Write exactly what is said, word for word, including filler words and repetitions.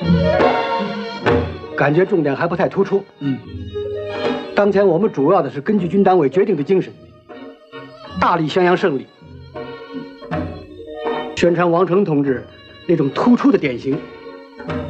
感觉重点还不太突出。 嗯， 当前我们主要的是根据军单位决定的精神，大力宣扬胜利，宣传王成同志那种突出的典型。